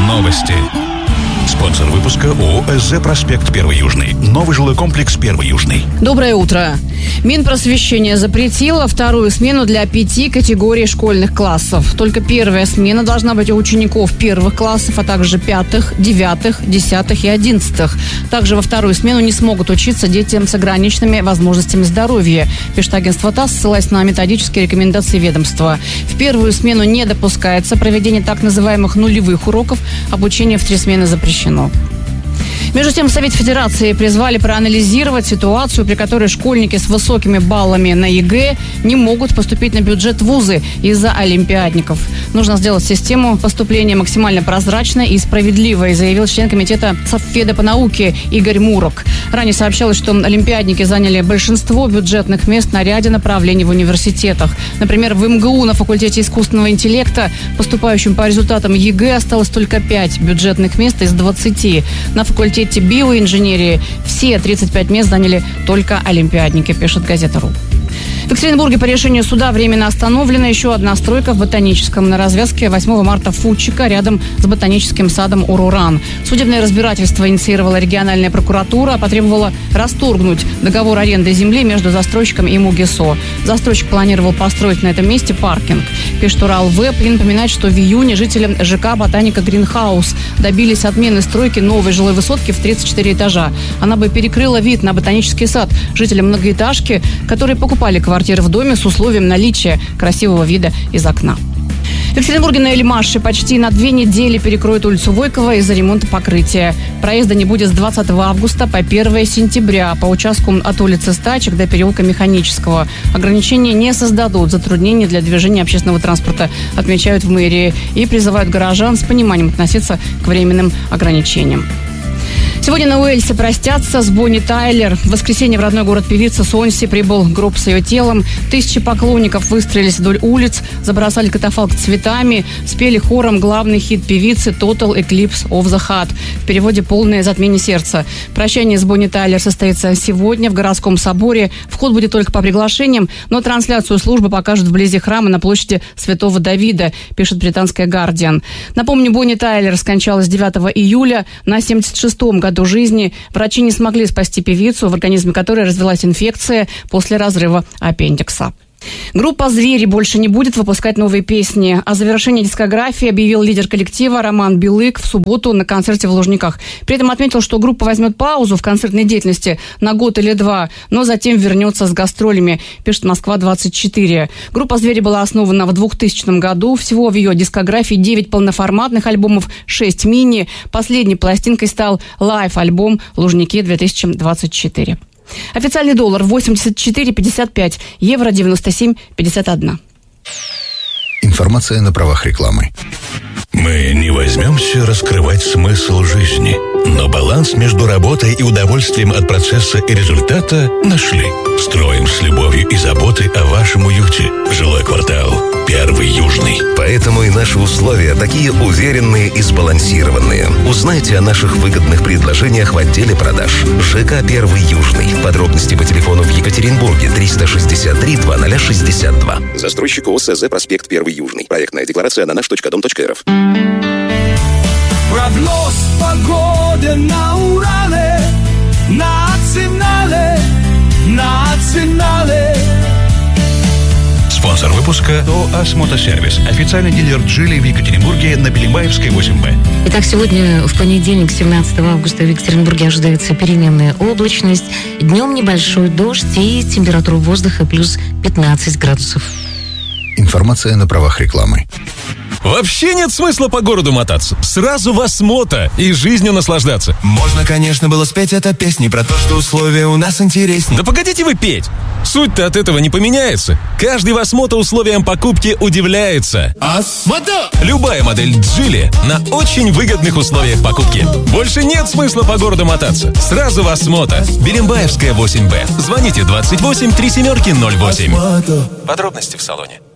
Новости. Спонсор выпуска ООО «СЗ Проспект 1 Южный». Новый жилой комплекс 1 Южный. Доброе утро. Минпросвещение запретило вторую смену для 5 категорий школьных классов. Только первая смена должна быть у учеников первых классов, а также 5, 9, 10 и 11. Также во вторую смену не смогут учиться дети с ограниченными возможностями здоровья, пишет агентство ТАСС, ссылаясь на методические рекомендации ведомства. В первую смену не допускается проведение так называемых нулевых уроков. Обучение в 3 смены запрещено. Между тем, в Совете Федерации призвали проанализировать ситуацию, при которой школьники с высокими баллами на ЕГЭ не могут поступить на бюджет вузы из-за олимпиадников. Нужно сделать систему поступления максимально прозрачной и справедливой, заявил член комитета Совфеда по науке Игорь Мурок. Ранее сообщалось, что олимпиадники заняли большинство бюджетных мест на ряде направлений в университетах. Например, в МГУ на факультете искусственного интеллекта поступающим по результатам ЕГЭ осталось только 5 бюджетных мест из 20. На факультете биоинженерии все 35 мест заняли только олимпиадники, пишет газета.ру. В Екатеринбурге по решению суда временно остановлена еще одна стройка в Ботаническом на развязке 8 марта Фудчика рядом с ботаническим садом Уруран. Судебное разбирательство инициировала региональная прокуратура, потребовала расторгнуть договор аренды земли между застройщиком и МУГИСО. Застройщик планировал построить на этом месте паркинг. Пишет Уралвеб и напоминает, что в июне жители ЖК «Ботаника Гринхаус» добились отмены стройки новой жилой высотки в 34 этажа. Она бы перекрыла вид на ботанический сад жителям многоэтажки, которые покупали квартиры в доме с условием наличия красивого вида из окна. В Екатеринбурге на Эльмаше почти на 2 недели перекроют улицу Войкова из-за ремонта покрытия. Проезда не будет с 20 августа по 1 сентября по участку от улицы Стачек до переулка Механического. Ограничения не создадут затруднений для движения общественного транспорта, отмечают в мэрии, и призывают горожан с пониманием относиться к временным ограничениям. Сегодня на Уэльсе простятся с Бонни Тайлер. В воскресенье в родной город певицы Сонси прибыл гроб с ее телом. Тысячи поклонников выстроились вдоль улиц, забросали катафалк цветами, спели хором главный хит певицы «Total Eclipse of the Heart». В переводе «Полное затмение сердца». Прощание с Бонни Тайлер состоится сегодня в городском соборе. Вход будет только по приглашениям, но трансляцию службы покажут вблизи храма на площади Святого Давида, пишет британская «Гардиан». Напомню, Бонни Тайлер скончалась 9 июля на 76-м году жизни. Врачи не смогли спасти певицу, в организме которой развилась инфекция после разрыва аппендикса. Группа «Звери» больше не будет выпускать новые песни. О завершении дискографии объявил лидер коллектива Роман Билык в субботу на концерте в Лужниках. При этом отметил, что группа возьмет паузу в концертной деятельности на год или 2, но затем вернется с гастролями, пишет Москва-24. Группа «Звери» была основана в 2000 году. Всего в ее дискографии 9 полноформатных альбомов, 6 мини. Последней пластинкой стал лайв-альбом «Лужники 2024». Официальный доллар 84,55, евро 97,51. Информация на правах рекламы. Мы не возьмемся раскрывать смысл жизни, но баланс между работой и удовольствием от процесса и результата нашли. Строим с любовью и заботой о вашем уюте. Жилой квартал 1 Южный. Поэтому и наши условия такие уверенные и сбалансированные. Узнайте о наших выгодных предложениях в отделе продаж. ЖК 1 Южный. Подробности по телефону в Екатеринбурге 363 2062. Застройщик ООО «СЗ Проспект 1 Южный». Проектная декларация на наш.дом.рф. Прогноз погоды на Урале, национале. Спонсор выпуска ООО «Осмотосервис». Официальный дилер «Джили» в Екатеринбурге на Белимбаевской 8Б. Итак, сегодня в понедельник, 17 августа, в Екатеринбурге ожидается переменная облачность. Днем небольшой дождь и температура воздуха плюс 15 градусов. Информация на правах рекламы. Вообще нет смысла по городу мотаться. Сразу в Осмото и жизнью наслаждаться. Можно, конечно, было спеть это песни про то, что условия у нас интереснее. Да погодите вы петь. Суть-то от этого не поменяется. Каждый в Осмото условиям покупки удивляется. Осмото! Любая модель Джили на очень выгодных условиях покупки. Больше нет смысла по городу мотаться. Сразу в Осмото. Белимбаевская 8Б. Звоните 28 37 08. Подробности в салоне.